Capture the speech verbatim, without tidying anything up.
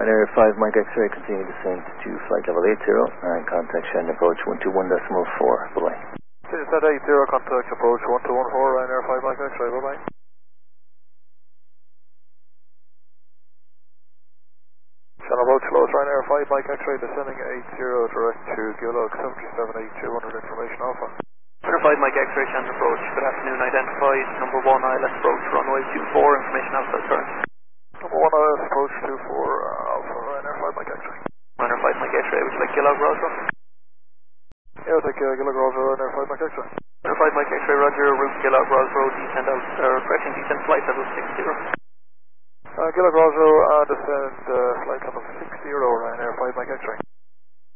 Ryanair five Mike X-ray, continue descent to flight level eight zero and contact Shannon approach one two one decimal four. Bye-bye. Descent eight zero, contact approach one two one four, Ryanair five Mike X-ray, bye-bye. Shannon approach close, Ryanair five Mike X-ray, descending eight zero, direct to Gilog seven seven eight two hundred, information alpha. Ryanair five Mike X-ray, Shannon approach, good afternoon, identified, number one I L S approach, runway two four, information alpha, turn. Number one I L S approach two four, uh, alpha, Ryanair five Mike X-ray. Ryanair five Mike X-ray, would you like Gilog Roswell? Yeah, I'll take uh, Gilog Roswell, Ryanair five Mike X-ray. Ryanair five Mike X-ray, roger, route Gilog Roswell, descend out, uh, correction, descend flight level six zero. Uh, Gilog Roswell, uh, descend uh, flight level six zero, Ryanair five Mike X-ray.